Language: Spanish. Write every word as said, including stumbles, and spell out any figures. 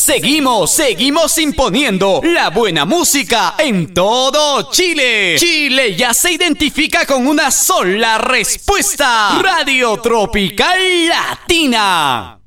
Seguimos, seguimos imponiendo la buena música en todo Chile. Chile ya se identifica con una sola respuesta. Radio Tropical Latina.